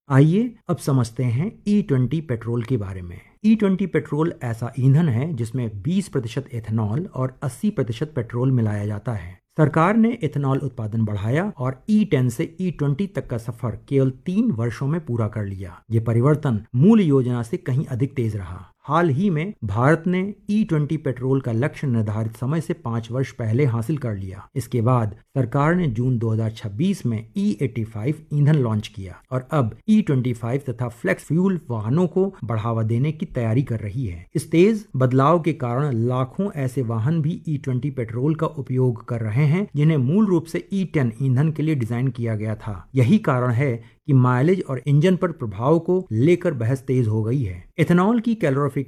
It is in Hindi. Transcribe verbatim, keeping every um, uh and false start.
आइए अब समझते हैं ई ट्वेंटी पेट्रोल के बारे में। ई ट्वेंटी पेट्रोल ऐसा ईंधन है जिसमें बीस प्रतिशत एथेनॉल और अस्सी प्रतिशत पेट्रोल मिलाया जाता है। सरकार ने एथेनॉल उत्पादन बढ़ाया और ई टेन से ई ट्वेंटी तक का सफर केवल तीन वर्षों में पूरा कर लिया। ये परिवर्तन मूल योजना से कहीं अधिक तेज रहा। हाल ही में भारत ने ई ट्वेंटी पेट्रोल का लक्ष्य निर्धारित समय से पाँच वर्ष पहले हासिल कर लिया। इसके बाद सरकार ने जून दो हज़ार छब्बीस में ई पचासी ईंधन लॉन्च किया और अब ई पच्चीस तथा फ्लेक्स फ्यूल वाहनों को बढ़ावा देने की तैयारी कर रही है। इस तेज बदलाव के कारण लाखों ऐसे वाहन भी ई ट्वेंटी पेट्रोल का उपयोग कर रहे हैं जिन्हें मूल रूप से ई टेन ईंधन के लिए डिजाइन किया गया था। यही कारण है कि माइलेज और इंजन पर प्रभाव को लेकर बहस तेज हो गई है। एथेनॉल की कैलोरीफिक